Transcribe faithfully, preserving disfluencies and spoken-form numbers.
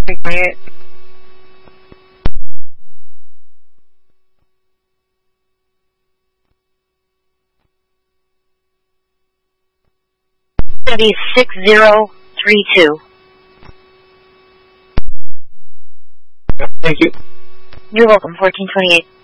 twenty-eight. It's going to be six zero three two. Thank you. You're welcome, fourteen twenty-eight.